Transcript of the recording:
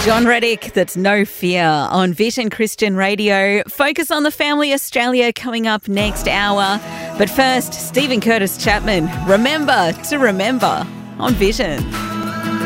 John Reddick, that's No Fear on Vision Christian Radio. Focus on the Family Australia coming up next hour. But first, Stephen Curtis Chapman, Remember to Remember on Vision.